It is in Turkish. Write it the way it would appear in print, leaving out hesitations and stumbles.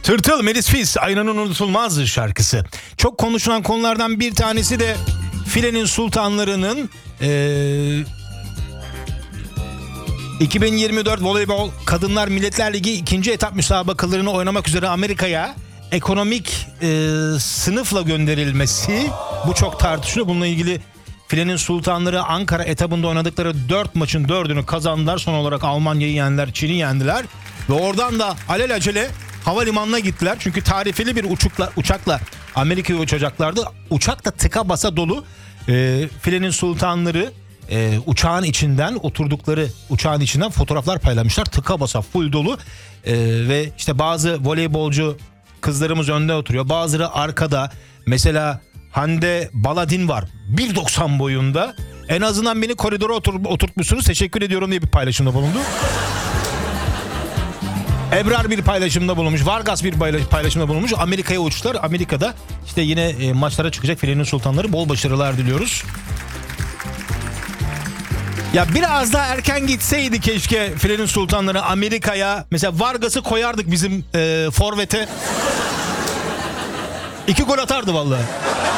Tırtıl, Melis Fis, Aynanın unutulmaz şarkısı. Çok konuşulan konulardan bir tanesi de filenin sultanlarının 2024 Voleybol Kadınlar Milletler Ligi 2. etap müsabakalarını oynamak üzere Amerika'ya ekonomik sınıfla gönderilmesi. Bu çok tartışılıyor. Bununla ilgili filenin sultanları Ankara etabında oynadıkları 4 maçın 4'ünü kazandılar. Son olarak Almanya'yı yendiler, Çin'i yendiler. Ve oradan da alelacele havalimanına gittiler. Çünkü tarifeli bir uçakla Amerika'ya uçacaklardı. Uçak da tıka basa dolu. Filenin sultanları uçağın içinden, oturdukları uçağın içinden fotoğraflar paylaşmışlar. Tıka basa full dolu. Ve işte bazı voleybolcu kızlarımız önde oturuyor. Bazıları arkada. Mesela Hande Baladin var. 1.90 boyunda. En azından beni koridora oturtmuşsunuz. Teşekkür ediyorum diye bir paylaşımda bulundu. Ebrar bir paylaşımda bulunmuş. Vargas bir paylaşımda bulunmuş. Amerika'ya uçtular. Amerika'da işte yine maçlara çıkacak filenin sultanları. Bol başarılar diliyoruz. Ya biraz daha erken gitseydi keşke filenin sultanları Amerika'ya. Mesela Vargas'ı koyardık bizim forvete. 2 gol atardı vallahi.